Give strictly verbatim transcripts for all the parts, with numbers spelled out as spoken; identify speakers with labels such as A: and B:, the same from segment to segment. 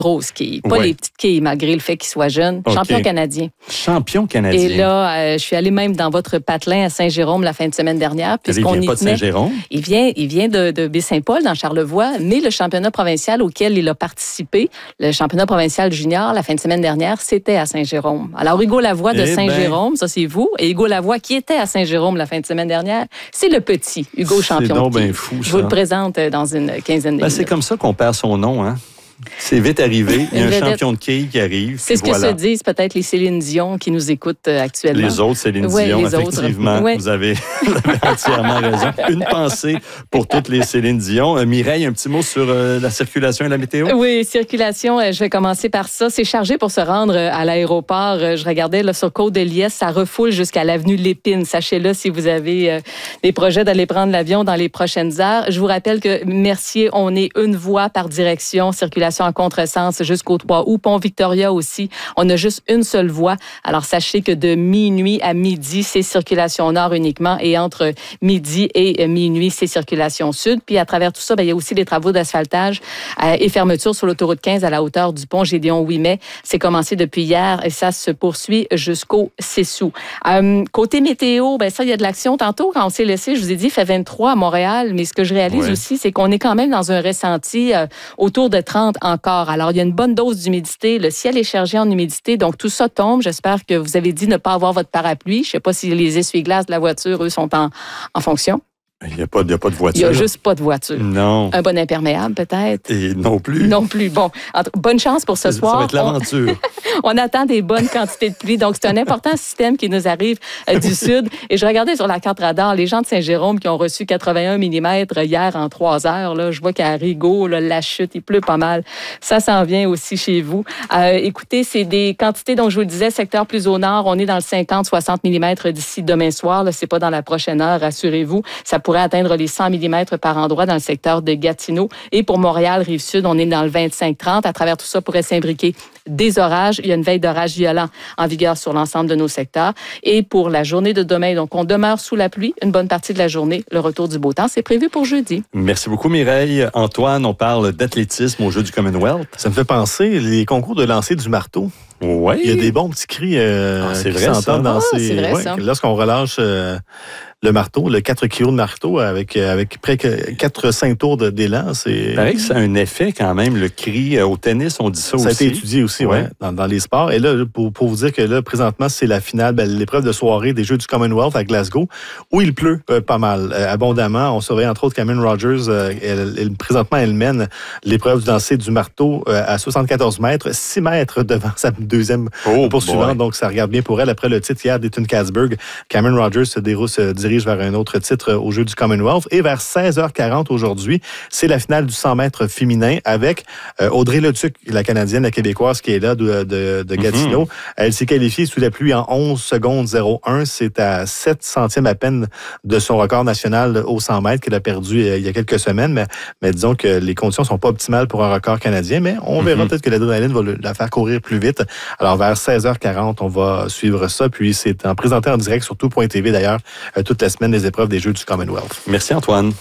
A: grosses quilles, pas
B: ouais.
A: les petites quilles, malgré le fait qu'il soit jeune. Okay. Champion canadien.
B: Champion canadien.
A: Et là, euh, je suis allée même dans votre patelin à Saint-Jérôme la fin de semaine dernière.
B: Il vient pas de Saint-Jérôme?
A: Il vient, il vient de, de Baie-Saint-Paul, dans Charlevoix, mais le championnat provincial auquel il a participé, le championnat provincial junior, la fin de semaine dernière, c'était à Saint-Jérôme. Alors, Hugo Lavoie de eh Saint-Jérôme, ben... ça c'est vous, et Hugo Lavoie qui était à Saint-Jérôme la fin de semaine dernière, c'est le petit Hugo champion.
B: C'est donc bien fou, ça.
A: Je vous le présente dans une quinzaine de
B: ben,
A: minutes.
B: C'est comme ça qu'on perd son nom, hein? C'est vite arrivé. Il y a un vedette. champion de quilles qui arrive.
A: C'est ce voilà. que se disent peut-être les Céline Dion qui nous écoutent actuellement.
B: Les autres Céline
A: ouais,
B: Dion,
A: les
B: effectivement.
A: Autres. Ouais.
B: Vous, avez, vous avez entièrement raison. Une pensée pour toutes les Céline Dion. Euh, Mireille, un petit mot sur euh, la circulation et la météo?
A: Oui, circulation, euh, je vais commencer par ça. C'est chargé pour se rendre euh, à l'aéroport. Euh, je regardais là, sur Côte-de-Liesse, ça refoule jusqu'à l'avenue Lépine. Sachez-le si vous avez euh, des projets d'aller prendre l'avion dans les prochaines heures. Je vous rappelle que Mercier, on est une voie par direction, circulation en contresens jusqu'au trois août. Pont-Victoria aussi, on a juste une seule voie. Alors, sachez que de minuit à midi, c'est circulation nord uniquement et entre midi et minuit, c'est circulation sud. Puis, à travers tout ça, bien, il y a aussi des travaux d'asphaltage euh, et fermeture sur l'autoroute quinze à la hauteur du pont Gédéon-huit mai. C'est commencé depuis hier et ça se poursuit jusqu'au six août. Euh, côté météo, bien, ça, il y a de l'action. Tantôt, quand on s'est laissé, je vous ai dit, il fait vingt-trois à Montréal, mais ce que je réalise ouais. aussi, c'est qu'on est quand même dans un ressenti euh, autour de trente encore. Alors, il y a une bonne dose d'humidité. Le ciel est chargé en humidité, donc tout ça tombe. J'espère que vous avez dit ne pas avoir votre parapluie. Je ne sais pas si les essuie-glaces de la voiture, eux, sont en, en fonction.
B: Il n'y a, a pas de voiture.
A: Il n'y a juste pas de voiture.
B: Non.
A: Un bon imperméable, peut-être.
B: Et non plus.
A: Non plus. Bon, entre, bonne chance pour ce
B: ça,
A: soir.
B: Ça va être l'aventure.
A: On, on attend des bonnes quantités de pluie. Donc, c'est un important système qui nous arrive euh, du sud. Et je regardais sur la carte radar, les gens de Saint-Jérôme qui ont reçu quatre-vingt-un millimètres hier en trois heures. Là, je vois qu'à Rigaud, là, la chute, il pleut pas mal. Ça s'en vient aussi chez vous. Euh, écoutez, c'est des quantités, dont je vous le disais, secteur plus au nord, on est dans le cinquante à soixante millimètres d'ici demain soir. Là, c'est pas dans la prochaine heure, rassurez-vous. Ça pourrait atteindre les cent millimètres par endroit dans le secteur de Gatineau. Et pour Montréal, Rive-Sud, on est dans le vingt-cinq à trente. À travers tout ça, pourrait s'imbriquer des orages. Il y a une veille d'orage violent en vigueur sur l'ensemble de nos secteurs. Et pour la journée de demain, donc on demeure sous la pluie une bonne partie de la journée. Le retour du beau temps, c'est prévu pour jeudi.
B: Merci beaucoup, Mireille. Antoine, on parle d'athlétisme au Jeux du Commonwealth.
C: Ça me fait penser les concours de lancer du marteau.
B: Oui.
C: Il y a des bons petits cris euh,
B: ah, c'est
C: qui
B: vrai,
C: s'entendent
B: ça.
C: dans
A: ah,
C: ces...
A: c'est vrai,
C: ouais,
A: ça.
C: Lorsqu'on relâche euh, le marteau, le quatre kilos de marteau avec, avec près que quatre à cinq tours d'élan. C'est...
B: Il paraît que ça a un effet quand même, le cri. Au tennis, on dit ça,
C: ça
B: aussi.
C: Ça a été étudié aussi, ouais. Ouais, dans, dans les sports. Et là, pour, pour vous dire que là, présentement, c'est la finale, ben, l'épreuve de soirée des Jeux du Commonwealth à Glasgow, où il pleut euh, pas mal, euh, abondamment. On surveille entre autres Cameron Rogers. Euh, elle, elle, présentement, elle mène l'épreuve du lancer du marteau euh, à soixante-quatorze mètres, six mètres devant sa deuxième
B: oh,
C: poursuivante. Donc, ça regarde bien pour elle. Après le titre hier d'Eton Katzberg, Cameron Rogers se, déroule, se dirige vers un autre titre au Jeux du Commonwealth. Et vers seize heures quarante aujourd'hui, c'est la finale du cent mètres féminin avec euh, Audrey Letuc, la Canadienne, la Québécoise qui est là de, de, de Gatineau. Mm-hmm. Elle s'est qualifiée sous la pluie en onze secondes zéro un. C'est à sept centièmes à peine de son record national au cent mètres qu'elle a perdu euh, il y a quelques semaines. Mais, mais disons que les conditions sont pas optimales pour un record canadien, mais on verra mm-hmm. peut-être que l'adrénaline va le, la faire courir plus vite. Alors, vers seize heures quarante, on va suivre ça. Puis, c'est en présenté en direct sur tout point T V, d'ailleurs, euh, toute la semaine, les épreuves des Jeux du Commonwealth.
B: Merci, Antoine.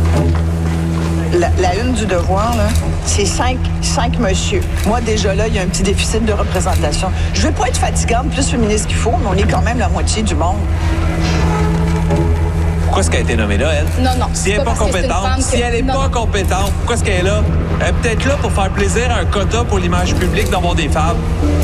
D: La, la une du devoir, là, c'est cinq, cinq monsieur. Moi, déjà là, il y a un petit déficit de représentation. Je veux pas être fatigante, plus féministe qu'il faut, mais on est quand même la moitié du monde.
E: Pourquoi est-ce qu'elle a été nommée là, elle?
F: Non, non.
E: Si elle n'est pas compétente, si elle n'est pas compétente, pourquoi est-ce qu'elle est là? Elle est peut-être là pour faire plaisir à un quota pour l'image publique d'avoir des femmes.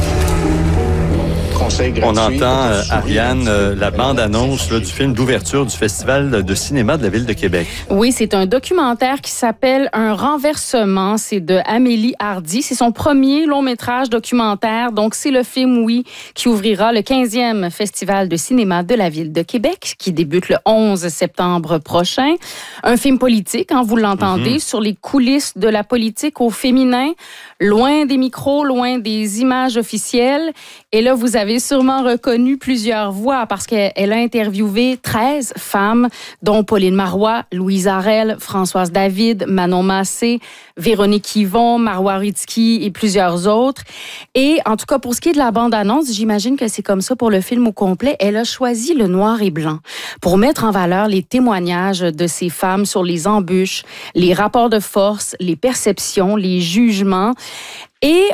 B: On entend, euh, Ariane, euh, la bande-annonce là, du film d'ouverture du Festival de cinéma de la Ville de Québec.
F: Oui, c'est un documentaire qui s'appelle Un renversement. C'est de Amélie Hardy. C'est son premier long-métrage documentaire. Donc, c'est le film, oui, qui ouvrira le quinzième Festival de cinéma de la Ville de Québec, qui débute le onze septembre prochain. Un film politique, hein, vous l'entendez, mm-hmm. sur les coulisses de la politique au féminin, loin des micros, loin des images officielles. Et là, vous avez sûrement reconnu plusieurs voix parce qu'elle a interviewé treize femmes, dont Pauline Marois, Louise Arel, Françoise David, Manon Massé, Véronique Yvon, Marois Ritsky et plusieurs autres. Et en tout cas, pour ce qui est de la bande-annonce, j'imagine que c'est comme ça pour le film au complet. Elle a choisi le noir et blanc pour mettre en valeur les témoignages de ces femmes sur les embûches, les rapports de force, les perceptions, les jugements. Et